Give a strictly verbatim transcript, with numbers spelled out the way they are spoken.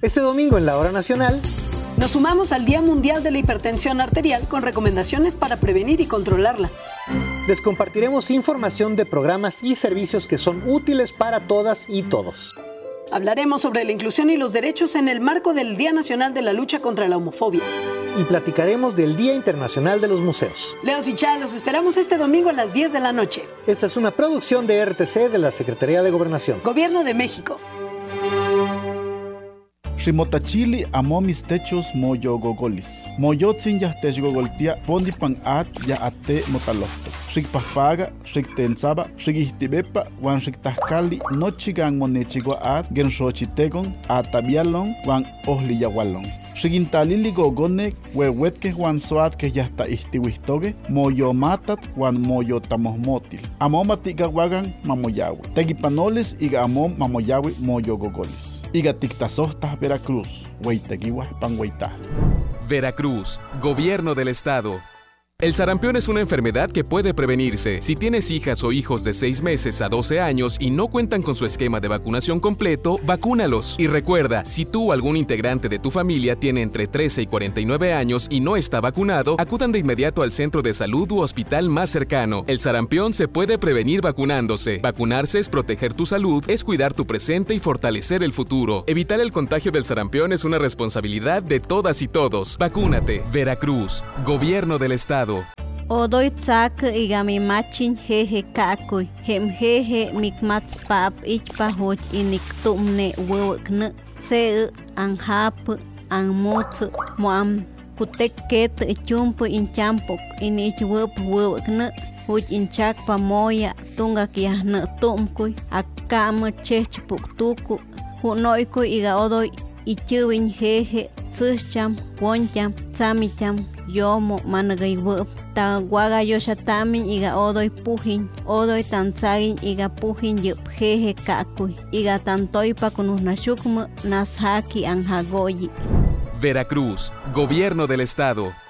Este domingo en la Hora Nacional nos sumamos al Día Mundial de la Hipertensión Arterial con recomendaciones para prevenir y controlarla. Les compartiremos información de programas y servicios que son útiles para todas y todos. Hablaremos sobre la inclusión y los derechos en el marco del Día Nacional de la Lucha contra la Homofobia. Y platicaremos del Día Internacional de los Museos. Leos y Chá, los esperamos este domingo a las diez de la noche. Esta es una producción de R T C de la Secretaría de Gobernación. Gobierno de México. Ximotachili amo mis techos moyo gogolis. Moyotzin ya tech gogoltia pondi pan at ya ate motalofto. Xikpapaga, xiktensaba, xikihtibepa, wan xiktahkali, nochigan monechigua at, genxochitegon, atabialon, wan ohliyawalon. Xikintalili gogone, wewetke wan soat que ya está ihtiwistoge, moyo matat, wan moyo tamohmotil. Amo matigawagan mamoyawe. Tegipanoles iga amom mamoyawe moyo gogolis. Iga tiktasohtas Veracruz, Hueyteguihuas Panhueyta. Veracruz, Gobierno del Estado. El sarampión es una enfermedad que puede prevenirse. Si tienes hijas o hijos de seis meses a doce años y no cuentan con su esquema de vacunación completo, vacúnalos. Y recuerda, si tú o algún integrante de tu familia tiene entre trece y cuarenta y nueve años y no está vacunado, acudan de inmediato al centro de salud u hospital más cercano. El sarampión se puede prevenir vacunándose. Vacunarse es proteger tu salud, es cuidar tu presente y fortalecer el futuro. Evitar el contagio del sarampión es una responsabilidad de todas y todos. Vacúnate. Veracruz, Gobierno del Estado. Odoy tsak igami machin jeje kakuy hem jeje mikmats pap ichpahoch inik tumne wewkne se anhap anmots moam kutek ket chump inchampok inich wep wewkne huch inchak pamoya tunga kiahne tumkuy akam chechpuk tuku hunoyko iga odoy ichuwin jeje tsucham woncham tsamicham yomo managay wep ta guaga yoshatamin iga odoy pujin odoy tanzagin iga pujin yup jeje kakuy iga tantoy pa kunusnashukma nashaki anhagoyi. Veracruz, Gobierno del Estado.